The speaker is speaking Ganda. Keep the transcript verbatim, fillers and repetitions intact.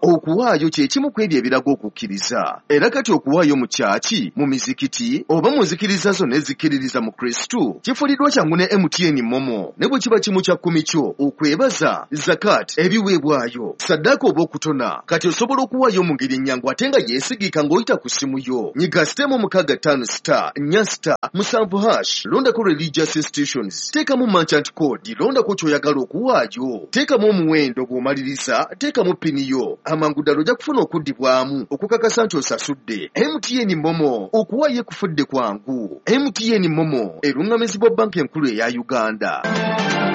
okuwaayo kye kimu ku ebyo ebiraga okukkiriza. Era kati okuwaayo mu kyaki, mu mizikiti oba mu nzikiriza zonna ezikkiririza mu Kristo kifuliddwa kyangu ne M T N Momo. Ne bwe kiba kimu kya kkumi kyo okwebaza, zakat, ebiweebwayo, saddaaka oba okutona, kati osobola okuwaayo mu ngeri ennyangu ate nga yeesigika ng'oyita ku ssimu yo. Nyiga sitemu mukaaga ttaano star nnya star musanvu hash, londako religious institutions, teekamu merchant code, londako ky'oyagala okuwaayo, teekamu omuwendo gw'omaliriza, teekamu pini yo. Amangu ddala ojja kufuna okuddibwamu okukakasa nti osasudde. M T N Momo, okuwaayo kufudde kwangu. M T N Momo eruŋŋamizibwa banka enkulu eya Uganda.